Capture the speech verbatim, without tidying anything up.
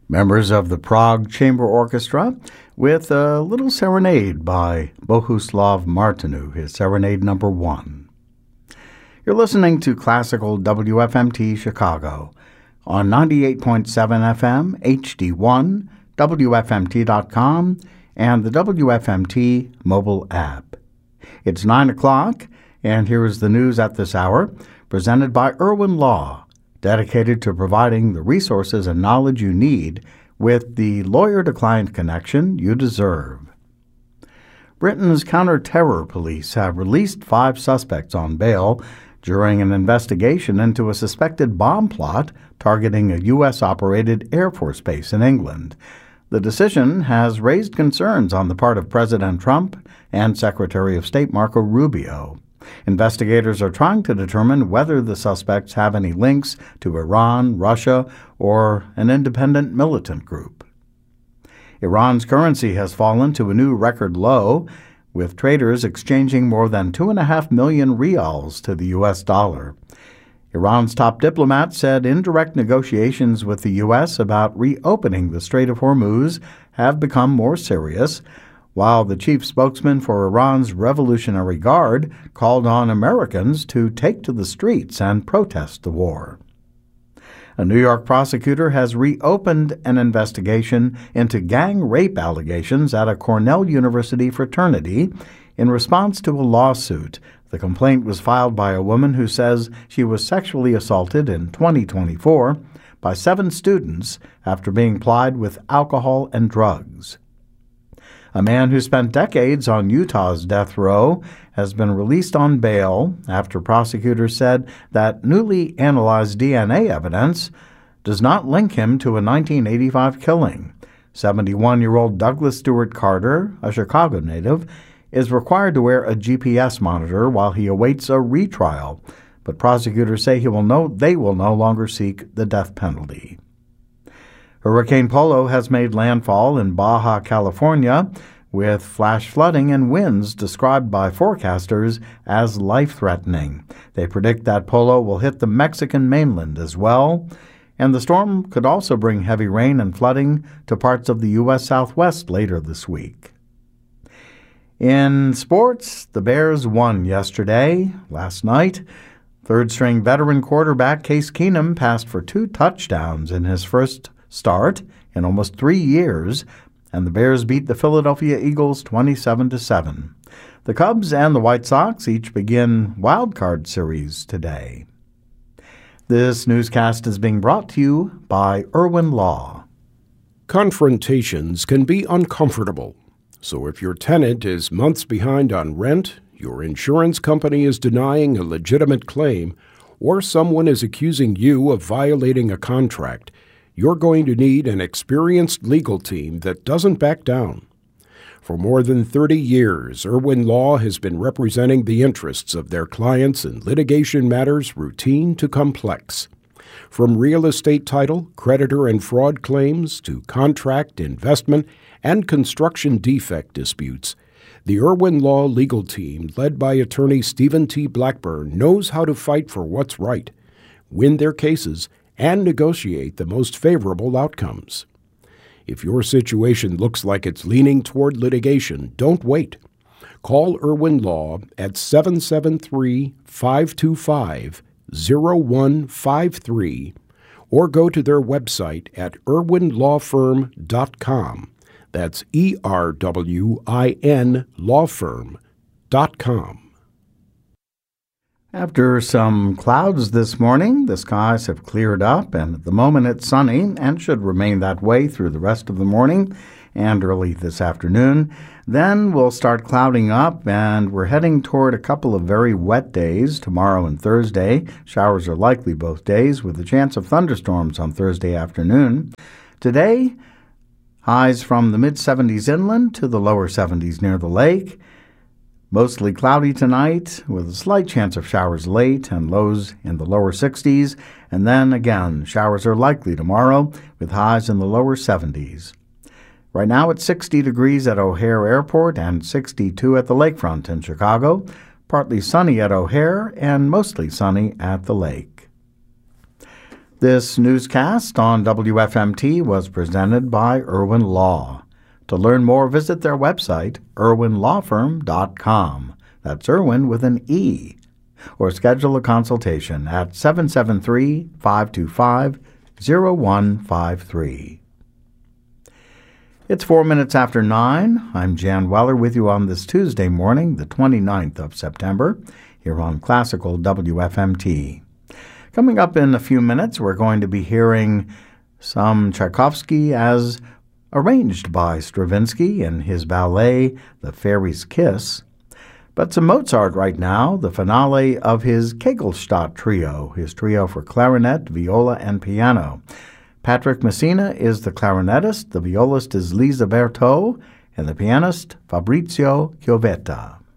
Members of the Prague Chamber Orchestra with a little serenade by Bohuslav Martinu, his Serenade Number One. You're listening to Classical W F M T Chicago on ninety-eight point seven F M, H D one, W F M T dot com, and the W F M T mobile app. It's nine o'clock, and here is the news at this hour, presented by Irwin Law, dedicated to providing the resources and knowledge you need with the lawyer-to-client connection you deserve. Britain's counter-terror police have released five suspects on bail during an investigation into a suspected bomb plot targeting a U S-operated Air Force base in England. The decision has raised concerns on the part of President Trump and Secretary of State Marco Rubio. Investigators are trying to determine whether the suspects have any links to Iran, Russia, or an independent militant group. Iran's currency has fallen to a new record low, with traders exchanging more than two point five million rials to the U S dollar. Iran's top diplomat said indirect negotiations with the U S about reopening the Strait of Hormuz have become more serious, while the chief spokesman for Iran's Revolutionary Guard called on Americans to take to the streets and protest the war. A New York prosecutor has reopened an investigation into gang rape allegations at a Cornell University fraternity in response to a lawsuit. The complaint was filed by a woman who says she was sexually assaulted in twenty twenty-four by seven students after being plied with alcohol and drugs. A man who spent decades on Utah's death row has been released on bail after prosecutors said that newly analyzed D N A evidence does not link him to a nineteen eighty-five killing. seventy-one-year-old Douglas Stewart Carter, a Chicago native, is required to wear a G P S monitor while he awaits a retrial, but prosecutors say he will no, they will no longer seek the death penalty. Hurricane Polo has made landfall in Baja California, with flash flooding and winds described by forecasters as life-threatening. They predict that Polo will hit the Mexican mainland as well, and the storm could also bring heavy rain and flooding to parts of the U S Southwest later this week. In sports, the Bears won yesterday. Last night, third-string veteran quarterback Case Keenum passed for two touchdowns in his first start in almost three years, and the Bears beat the Philadelphia Eagles twenty-seven to seven. The Cubs and the White Sox each begin wildcard series today. This newscast is being brought to you by Irwin Law. Confrontations can be uncomfortable, so if your tenant is months behind on rent, your insurance company is denying a legitimate claim, or someone is accusing you of violating a contract, you're going to need an experienced legal team that doesn't back down. For more than thirty years, Irwin Law has been representing the interests of their clients in litigation matters routine to complex. From real estate title, creditor and fraud claims to contract, investment, and construction defect disputes, the Irwin Law legal team, led by attorney Stephen T. Blackburn, knows how to fight for what's right, win their cases, and negotiate the most favorable outcomes. If your situation looks like it's leaning toward litigation, don't wait. Call Irwin Law at seven seven three, five two five, zero one five three or go to their website at irwin law firm dot com. That's E R W I N law firm dot com. After some clouds this morning, the skies have cleared up, and at the moment it's sunny and should remain that way through the rest of the morning and early this afternoon. Then we'll start clouding up, and we're heading toward a couple of very wet days tomorrow and Thursday. Showers are likely both days, with a chance of thunderstorms on Thursday afternoon. Today, highs from the mid-seventies inland to the lower seventies near the lake. Mostly cloudy tonight, with a slight chance of showers late and lows in the lower sixties. And then again, showers are likely tomorrow, with highs in the lower seventies. Right now it's sixty degrees at O'Hare Airport and sixty-two at the lakefront in Chicago. Partly sunny at O'Hare and mostly sunny at the lake. This newscast on W F M T was presented by Irwin Law. To learn more, visit their website, irwin law firm dot com. That's Irwin with an E. Or schedule a consultation at seven seven three, five two five, zero one five three. It's four minutes after nine. I'm Jan Weller with you on this Tuesday morning, the twenty-ninth of September, here on Classical W F M T. Coming up in a few minutes, we're going to be hearing some Tchaikovsky as arranged by Stravinsky in his ballet, The Fairy's Kiss. But some Mozart right now, the finale of his Kegelstadt Trio, his trio for clarinet, viola, and piano. Patrick Messina is the clarinetist, the violist is Lisa Berthaud, and the pianist Fabrizio Chiovetta.